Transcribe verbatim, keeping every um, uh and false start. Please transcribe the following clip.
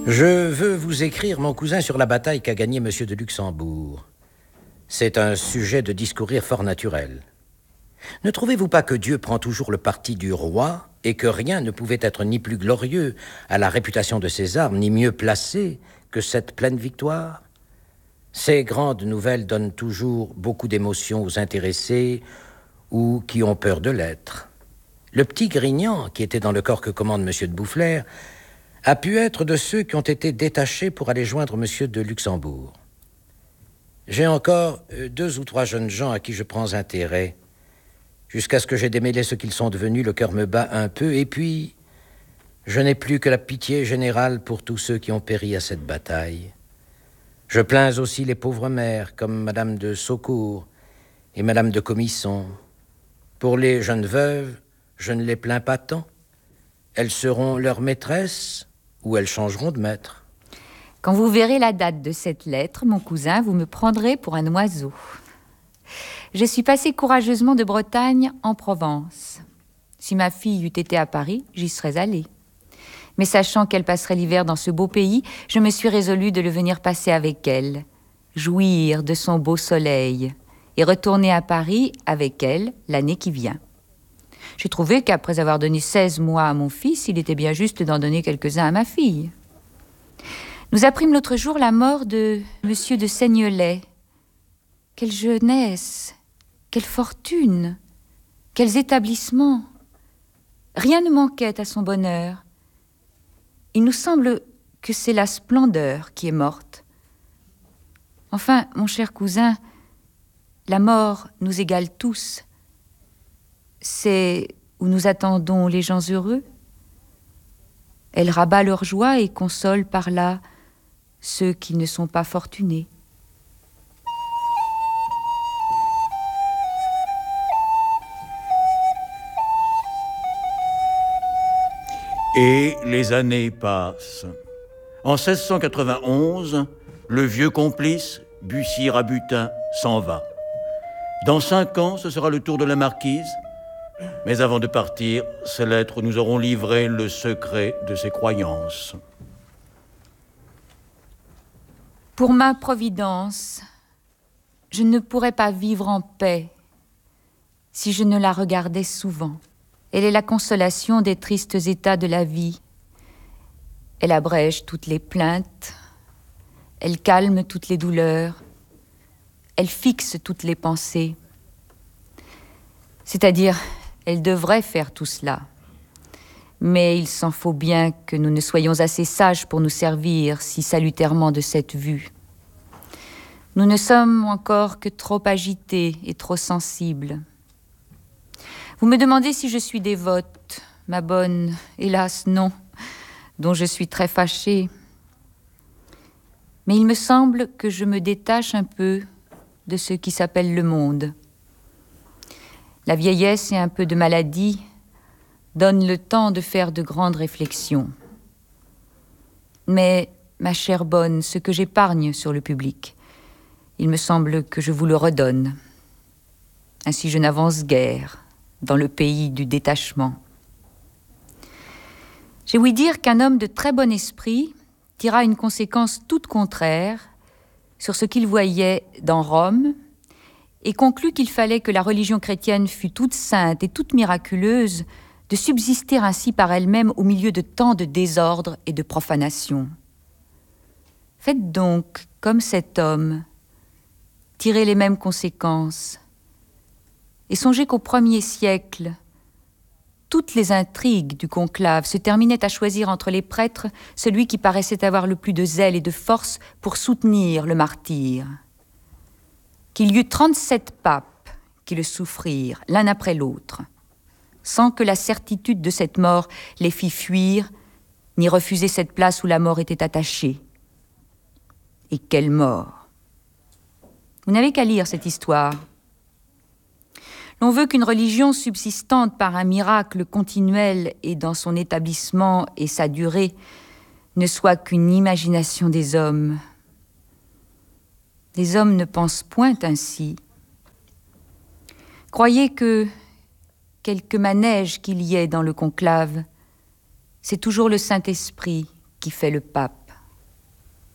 Je veux vous écrire, mon cousin, sur la bataille qu'a gagnée Monsieur de Luxembourg. C'est un sujet de discourir fort naturel. Ne trouvez-vous pas que Dieu prend toujours le parti du roi et que rien ne pouvait être ni plus glorieux à la réputation de ses armes, ni mieux placé que cette pleine victoire? Ces grandes nouvelles donnent toujours beaucoup d'émotion aux intéressés ou qui ont peur de l'être. Le petit Grignan, qui était dans le corps que commande Monsieur de Boufflers, a pu être de ceux qui ont été détachés pour aller joindre Monsieur de Luxembourg. J'ai encore deux ou trois jeunes gens à qui je prends intérêt. Jusqu'à ce que j'ai démêlé ce qu'ils sont devenus, le cœur me bat un peu, et puis je n'ai plus que la pitié générale pour tous ceux qui ont péri à cette bataille. Je plains aussi les pauvres mères, comme Madame de Saucourt et Madame de Comisson. Pour les jeunes veuves, je ne les plains pas tant. Elles seront leurs maîtresses ou elles changeront de maître. Quand vous verrez la date de cette lettre, mon cousin, vous me prendrez pour un oiseau. Je suis passée courageusement de Bretagne en Provence. Si ma fille eût été à Paris, j'y serais allée. Mais sachant qu'elle passerait l'hiver dans ce beau pays, je me suis résolue de le venir passer avec elle, jouir de son beau soleil et retourner à Paris avec elle l'année qui vient. J'ai trouvé qu'après avoir donné seize mois à mon fils, il était bien juste d'en donner quelques-uns à ma fille. Nous apprîmes l'autre jour la mort de Monsieur de Seignelay. Quelle jeunesse, quelle fortune, quels établissements. Rien ne manquait à son bonheur. Il nous semble que c'est la splendeur qui est morte. Enfin, mon cher cousin, la mort nous égale tous. C'est où nous attendons les gens heureux. Elle rabat leur joie et console par là ceux qui ne sont pas fortunés. Et les années passent. En seize cent quatre-vingt-onze, le vieux complice, Bussy-Rabutin, s'en va. Dans cinq ans, ce sera le tour de la marquise. Mais avant de partir, ces lettres nous auront livré le secret de ses croyances. Pour ma providence, je ne pourrais pas vivre en paix si je ne la regardais souvent. Elle est la consolation des tristes états de la vie. Elle abrège toutes les plaintes, elle calme toutes les douleurs, elle fixe toutes les pensées. C'est-à-dire, elle devrait faire tout cela. Mais il s'en faut bien que nous ne soyons assez sages pour nous servir si salutairement de cette vue. Nous ne sommes encore que trop agités et trop sensibles. Vous me demandez si je suis dévote, ma bonne, hélas non, dont je suis très fâchée. Mais il me semble que je me détache un peu de ce qui s'appelle le monde. La vieillesse et un peu de maladie donnent le temps de faire de grandes réflexions. Mais, ma chère bonne, ce que j'épargne sur le public, il me semble que je vous le redonne. Ainsi je n'avance guère dans le pays du détachement. J'ai ouï dire qu'un homme de très bon esprit tira une conséquence toute contraire sur ce qu'il voyait dans Rome et conclut qu'il fallait que la religion chrétienne fût toute sainte et toute miraculeuse, de subsister ainsi par elle-même au milieu de tant de désordre et de profanation. Faites donc, comme cet homme, tirez les mêmes conséquences, et songez qu'au premier siècle, toutes les intrigues du conclave se terminaient à choisir entre les prêtres celui qui paraissait avoir le plus de zèle et de force pour soutenir le martyr. Qu'il y eut trente-sept papes qui le souffrirent l'un après l'autre, sans que la certitude de cette mort les fît fuir, ni refuser cette place où la mort était attachée. Et quelle mort! Vous n'avez qu'à lire cette histoire. L'on veut qu'une religion subsistante par un miracle continuel et dans son établissement et sa durée ne soit qu'une imagination des hommes. Les hommes ne pensent point ainsi. Croyez que, quelque manège qu'il y ait dans le conclave, c'est toujours le Saint-Esprit qui fait le pape.